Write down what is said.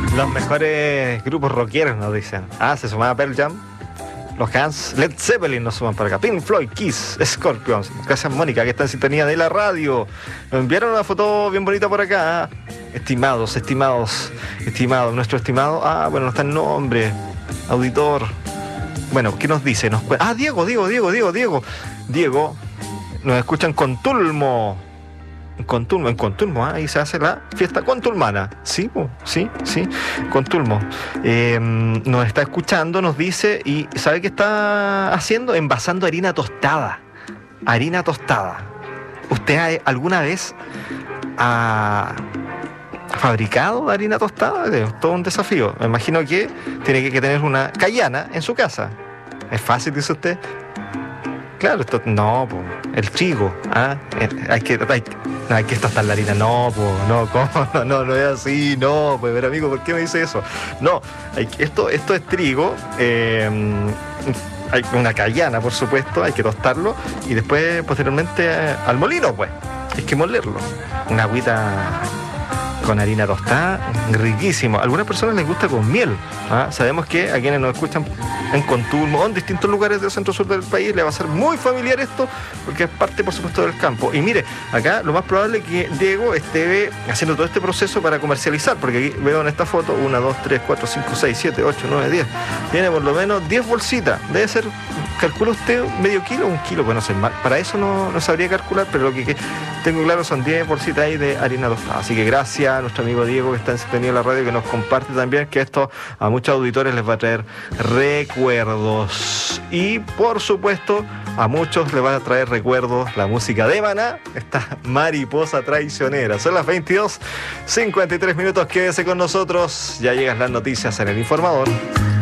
Los mejores grupos rockeros nos dicen. Ah, se sumaba Pearl Jam, los Hans, Led Zeppelin nos suman por acá, Pink Floyd, Kiss, Scorpions. Gracias Mónica, que está en sintonía de la radio. Nos enviaron una foto bien bonita por acá. Estimados, nuestro estimado. Ah, bueno, no está el nombre. Auditor. Bueno, ¿qué nos dice? Diego. Diego, nos escuchan con Tulmo. En Contulmo, ahí se hace la fiesta contulmana. Sí, Contulmo. Nos está escuchando, nos dice, y ¿sabe qué está haciendo? Envasando harina tostada. ¿Usted alguna vez ha fabricado harina tostada? Es todo un desafío. Me imagino que tiene que tener una cayana en su casa. ¿Es fácil, dice usted? Claro, el trigo, hay que tostar la harina, no es así, pero amigo, ¿por qué me dice eso? No, esto es trigo, hay una cayana, por supuesto, hay que tostarlo y después, posteriormente, al molino, pues, hay que molerlo, una agüita con harina tostada, riquísimo. A algunas personas les gusta con miel. Sabemos que a quienes nos escuchan en Contulmo o en distintos lugares del centro-sur del país les va a ser muy familiar esto, porque es parte, por supuesto, del campo. Y mire, acá lo más probable es que Diego esté haciendo todo este proceso para comercializar, porque aquí veo en esta foto 1, 2, 3, 4, 5, 6, 7, 8, 9, 10. Tiene por lo menos 10 bolsitas. Debe ser, calcula usted, medio kilo o un kilo, pues no sé, para eso no sabría calcular, pero lo que tengo claro son 10 bolsitas ahí de harina tostada. Así que gracias a nuestro amigo Diego, que está en sintonía de la radio, que nos comparte también que esto a muchos auditores les va a traer recuerdos. Y por supuesto, a muchos les va a traer recuerdos la música de Maná, esta mariposa traicionera. Son las 22:53 minutos, quédese con nosotros. Ya llegan las noticias en El Informador.